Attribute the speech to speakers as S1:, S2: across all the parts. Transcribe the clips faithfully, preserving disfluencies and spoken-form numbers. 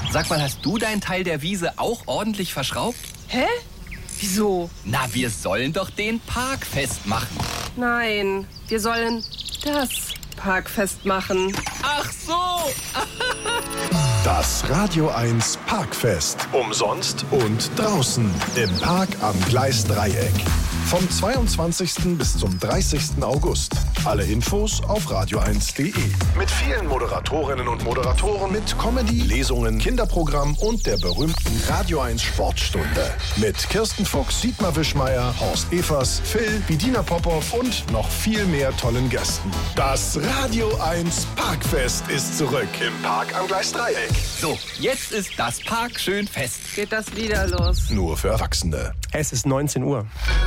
S1: Sag mal, hast du deinen Teil der Wiese auch ordentlich verschraubt?
S2: Hä? Wieso?
S1: Na, wir sollen doch den Park festmachen.
S2: Nein, wir sollen das Park festmachen.
S1: Ach so!
S3: Das Radio eins Parkfest. Umsonst und draußen im Park am Gleisdreieck. Vom zweiundzwanzigsten bis zum dreißigsten August. Alle Infos auf radio eins punkt de. Mit vielen Moderatorinnen und Moderatoren, mit Comedy, Lesungen, Kinderprogramm und der berühmten Radio eins Sportstunde. Mit Kirsten Fuchs, Dietmar Wischmeier, Horst Evers, Phil, Bedina Popov und noch viel mehr tollen Gästen. Das Radio eins Parkfest ist zurück im Park am Gleisdreieck.
S1: So, jetzt ist das Park schön fest.
S2: Geht das wieder los?
S3: Nur für Erwachsene.
S4: Es ist neunzehn Uhr.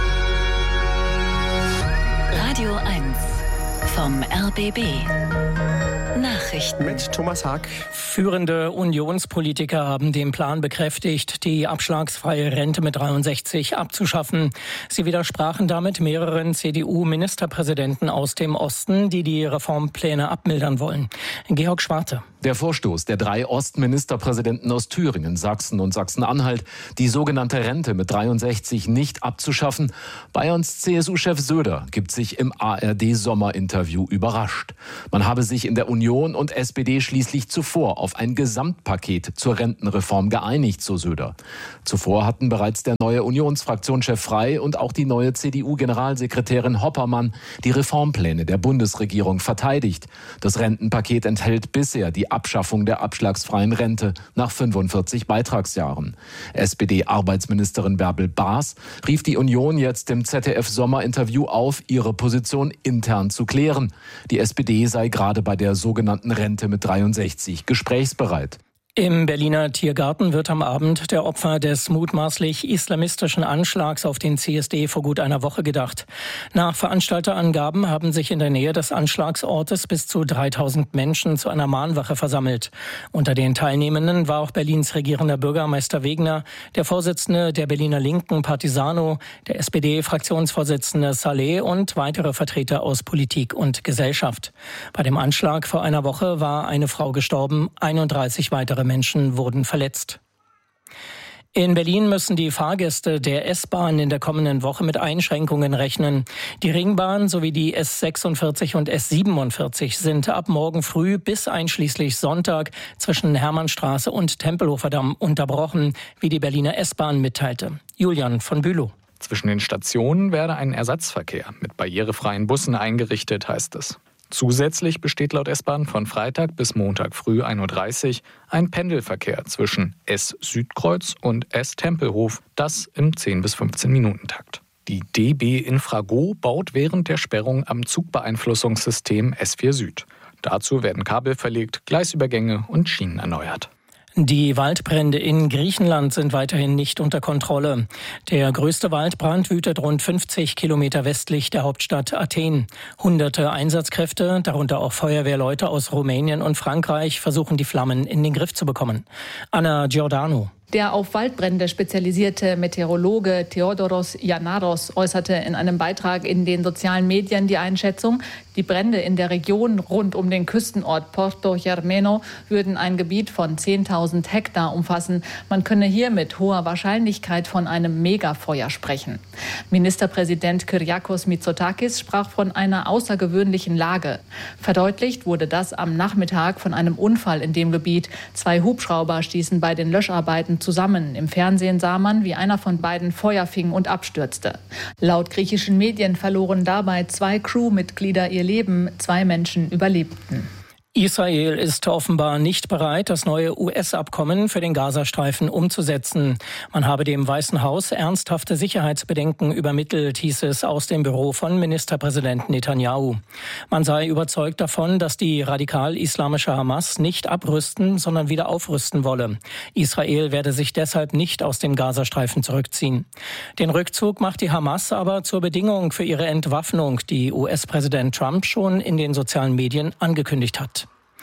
S5: Radio eins vom R B B. Nachrichten
S4: mit Thomas Haag.
S6: Führende Unionspolitiker haben den Plan bekräftigt, die abschlagsfreie Rente mit dreiundsechzig abzuschaffen. Sie widersprachen damit mehreren C D U-Ministerpräsidenten aus dem Osten, die die Reformpläne abmildern wollen. Georg Schwarte.
S7: Der Vorstoß der drei Ostministerpräsidenten aus Thüringen, Sachsen und Sachsen-Anhalt, die sogenannte Rente mit dreiundsechzig nicht abzuschaffen. Bayerns C S U-Chef Söder gibt sich im A R D-Sommerinterview überrascht. Man habe sich in der Union und S P D schließlich zuvor auf ein Gesamtpaket zur Rentenreform geeinigt, so Söder. Zuvor hatten bereits der neue Unionsfraktionschef Frey und auch die neue C D U-Generalsekretärin Hoppermann die Reformpläne der Bundesregierung verteidigt. Das Rentenpaket enthält bisher die Abschaffung der abschlagsfreien Rente nach fünfundvierzig Beitragsjahren. S P D-Arbeitsministerin Bärbel Baas rief die Union jetzt im Z D F-Sommerinterview auf, ihre Position intern zu klären. Die S P D sei gerade bei der sogenannten Rente mit dreiundsechzig gesprächsbereit.
S6: Im Berliner Tiergarten wird am Abend der Opfer des mutmaßlich islamistischen Anschlags auf den C S D vor gut einer Woche gedacht. Nach Veranstalterangaben haben sich in der Nähe des Anschlagsortes bis zu dreitausend Menschen zu einer Mahnwache versammelt. Unter den Teilnehmenden war auch Berlins regierender Bürgermeister Wegner, der Vorsitzende der Berliner Linken Partisano, der S P D-Fraktionsvorsitzende Saleh und weitere Vertreter aus Politik und Gesellschaft. Bei dem Anschlag vor einer Woche war eine Frau gestorben, einunddreißig weitere Menschen wurden verletzt. In Berlin müssen die Fahrgäste der S-Bahn in der kommenden Woche mit Einschränkungen rechnen. Die Ringbahn sowie die S sechsundvierzig und S siebenundvierzig sind ab morgen früh bis einschließlich Sonntag zwischen Hermannstraße und Tempelhofer Damm unterbrochen, wie die Berliner S-Bahn mitteilte. Julian von Bülow.
S8: Zwischen den Stationen werde ein Ersatzverkehr mit barrierefreien Bussen eingerichtet, heißt es. Zusätzlich besteht laut S-Bahn von Freitag bis Montag früh ein Uhr dreißig ein Pendelverkehr zwischen S-Südkreuz und S-Tempelhof, das im zehn bis fünfzehn Minuten Takt. Die D B Infrago baut während der Sperrung am Zugbeeinflussungssystem S vier Süd. Dazu werden Kabel verlegt, Gleisübergänge und Schienen erneuert.
S6: Die Waldbrände in Griechenland sind weiterhin nicht unter Kontrolle. Der größte Waldbrand wütet rund fünfzig Kilometer westlich der Hauptstadt Athen. Hunderte Einsatzkräfte, darunter auch Feuerwehrleute aus Rumänien und Frankreich, versuchen die Flammen in den Griff zu bekommen. Anna Giordano.
S9: Der auf Waldbrände spezialisierte Meteorologe Theodoros Yanaros äußerte in einem Beitrag in den sozialen Medien die Einschätzung, die Brände in der Region rund um den Küstenort Porto Germeno würden ein Gebiet von zehntausend Hektar umfassen. Man könne hier mit hoher Wahrscheinlichkeit von einem Megafeuer sprechen. Ministerpräsident Kyriakos Mitsotakis sprach von einer außergewöhnlichen Lage. Verdeutlicht wurde das am Nachmittag von einem Unfall in dem Gebiet. Zwei Hubschrauber stießen bei den Löscharbeiten zusammen. Im Fernsehen sah man, wie einer von beiden Feuer fing und abstürzte. Laut griechischen Medien verloren dabei zwei Crewmitglieder ihr Leben. Zwei Menschen überlebten.
S6: Israel ist offenbar nicht bereit, das neue U S-Abkommen für den Gazastreifen umzusetzen. Man habe dem Weißen Haus ernsthafte Sicherheitsbedenken übermittelt, hieß es aus dem Büro von Ministerpräsident Netanyahu. Man sei überzeugt davon, dass die radikal-islamische Hamas nicht abrüsten, sondern wieder aufrüsten wolle. Israel werde sich deshalb nicht aus dem Gazastreifen zurückziehen. Den Rückzug macht die Hamas aber zur Bedingung für ihre Entwaffnung, die U S-Präsident Trump schon in den sozialen Medien angekündigt hat.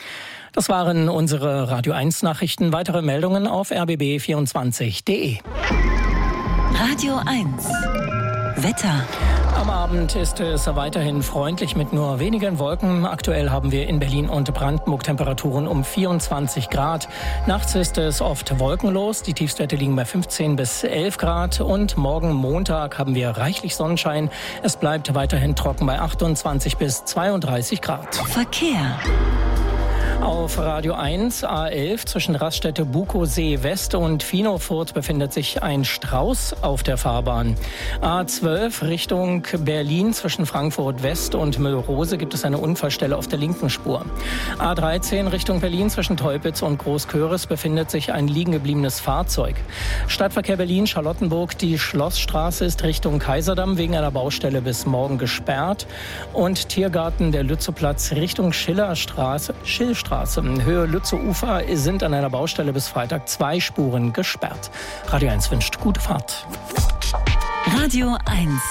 S6: Das waren unsere Radio eins Nachrichten. Weitere Meldungen auf r b b vierundzwanzig punkt de.
S5: Radio eins. Wetter.
S6: Am Abend ist es weiterhin freundlich mit nur wenigen Wolken. Aktuell haben wir in Berlin und Brandenburg Temperaturen um vierundzwanzig Grad. Nachts ist es oft wolkenlos. Die Tiefstwerte liegen bei fünfzehn bis elf Grad. Und morgen Montag haben wir reichlich Sonnenschein. Es bleibt weiterhin trocken bei achtundzwanzig bis zweiunddreißig Grad.
S5: Verkehr.
S6: Auf Radio eins A elf zwischen Raststätte Bukowsee West und Finofurt befindet sich ein Strauß auf der Fahrbahn. A zwölf Richtung Berlin zwischen Frankfurt West und Müllrose gibt es eine Unfallstelle auf der linken Spur. A dreizehn Richtung Berlin zwischen Teupitz und Großköris befindet sich ein liegen gebliebenes Fahrzeug. Stadtverkehr Berlin Charlottenburg, die Schlossstraße ist Richtung Kaiserdamm wegen einer Baustelle bis morgen gesperrt. Und Tiergarten der Lützowplatz Richtung Schillerstraße, Schillstraße. Höhe Lützow-Ufer sind an einer Baustelle bis Freitag zwei Spuren gesperrt. Radio eins wünscht gute Fahrt.
S5: Radio eins.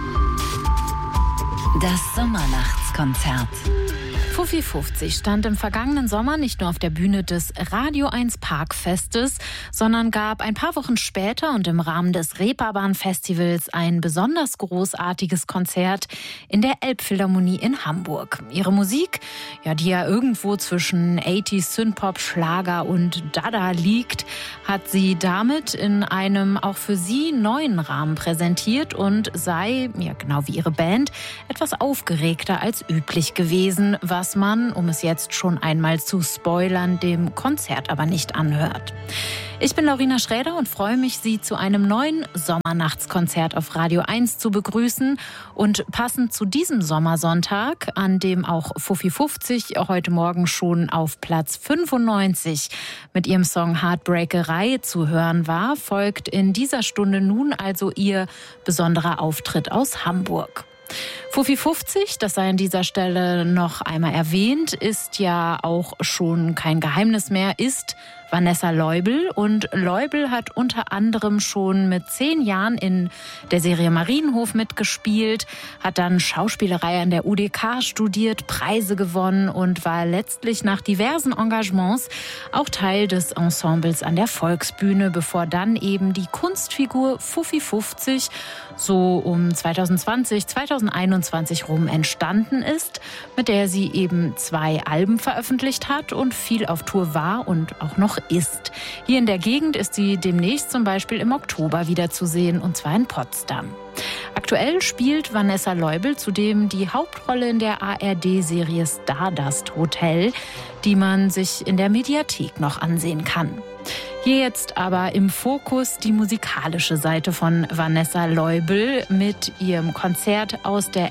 S5: Das Sommernachtskonzert.
S4: Fuffi fünfzig stand im vergangenen Sommer nicht nur auf der Bühne des Radio eins Parkfestes, sondern gab ein paar Wochen später und im Rahmen des Reeperbahn-Festivals ein besonders großartiges Konzert in der Elbphilharmonie in Hamburg. Ihre Musik, ja, die ja irgendwo zwischen achtziger Synthpop, Schlager und Dada liegt, hat sie damit in einem auch für sie neuen Rahmen präsentiert und sei, ja genau wie ihre Band, etwas aufgeregter als üblich gewesen, was man, um es jetzt schon einmal zu spoilern, dem Konzert aber nicht anhört. Ich bin Laurina Schräder und freue mich, Sie zu einem neuen Sommernachtskonzert auf Radio eins zu begrüßen. Und passend zu diesem Sommersonntag, an dem auch Fuffi fünfzig heute Morgen schon auf Platz fünfundneunzig mit ihrem Song Heartbreakerei zu hören war, folgt in dieser Stunde nun also ihr besonderer Auftritt aus Hamburg. Fuffi fünfzig, das sei an dieser Stelle noch einmal erwähnt, ist ja auch schon kein Geheimnis mehr, ist Vanessa Leubel. Und Leubel hat unter anderem schon mit zehn Jahren in der Serie Marienhof mitgespielt, hat dann Schauspielerei an der U D K studiert, Preise gewonnen und war letztlich nach diversen Engagements auch Teil des Ensembles an der Volksbühne, bevor dann eben die Kunstfigur Fuffi fünfzig so um zweitausendzwanzig, zweitausendeinundzwanzig rum entstanden ist, mit der sie eben zwei Alben veröffentlicht hat und viel auf Tour war und auch noch ist. Hier in der Gegend ist sie demnächst zum Beispiel im Oktober wieder zu sehen, und zwar in Potsdam. Aktuell spielt Vanessa Leubel zudem die Hauptrolle in der A R D-Serie Stardust Hotel, die man sich in der Mediathek noch ansehen kann. Hier jetzt aber im Fokus die musikalische Seite von Vanessa Leubel mit ihrem Konzert aus der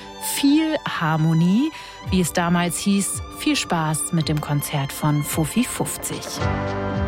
S4: Elbphilharmonie, wie es damals hieß. Viel Spaß mit dem Konzert von Fuffi fünfzig.